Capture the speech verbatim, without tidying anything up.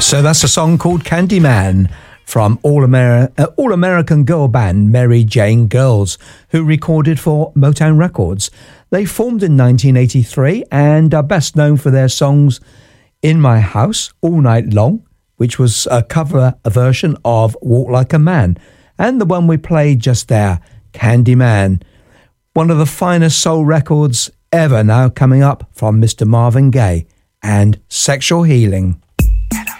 So that's a song called Candyman from All, Ameri- uh, All American girl band Mary Jane Girls, who recorded for Motown Records. They formed in nineteen eighty-three and are best known for their songs In My House, All Night Long, which was a cover a version of Walk Like a Man, and the one we played just there, Candyman. One of the finest soul records ever now coming up from Mister Marvin Gaye and Sexual Healing.